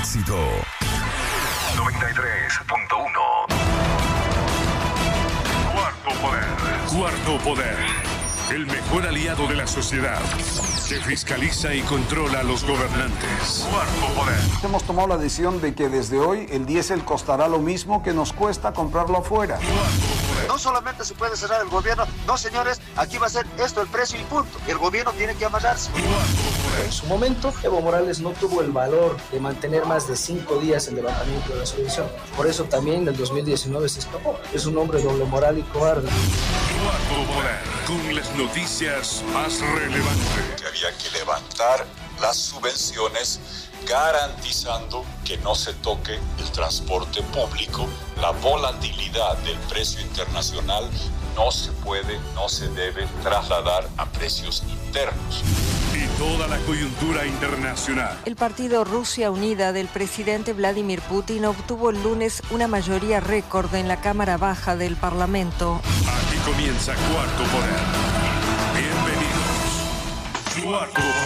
Éxito 93.1. Cuarto Poder. Cuarto Poder. El mejor aliado de la sociedad, que fiscaliza y controla a los gobernantes. Cuarto Poder. Hemos tomado la decisión de que desde hoy el diésel costará lo mismo que nos cuesta comprarlo afuera. No solamente se puede cerrar el gobierno, no señores, aquí va a ser esto el precio y punto. El gobierno tiene que amarrarse. En su momento, Evo Morales no tuvo el valor de mantener más de 5 días el levantamiento de la subvención. Por eso también en el 2019 se escapó. Es un hombre doble moral y cobarde. Cuarto Poder, con las noticias más relevantes. Que había que levantar las subvenciones garantizando que no se toque el transporte público. La volatilidad del precio internacional no se puede, no se debe trasladar a precios internos. Y toda la coyuntura internacional. El partido Rusia Unida del presidente Vladimir Putin obtuvo el lunes una mayoría récord en la Cámara Baja del Parlamento. Aquí comienza Cuarto Poder. Bienvenidos. Cuarto Poder.